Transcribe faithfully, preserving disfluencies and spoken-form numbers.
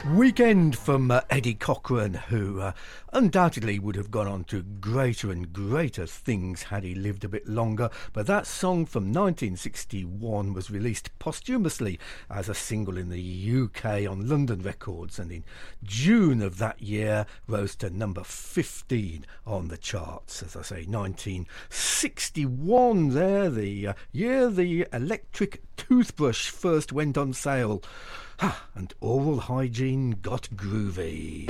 Weekend from uh, Eddie Cochran, who uh, undoubtedly would have gone on to greater and greater things had he lived a bit longer. But that song from nineteen sixty-one was released posthumously as a single in the U K on London Records, and in June of that year rose to number fifteen on the charts. As I say, nineteen sixty-one there, the uh, year the electric toothbrush first went on sale. Ah, and oral hygiene got groovy.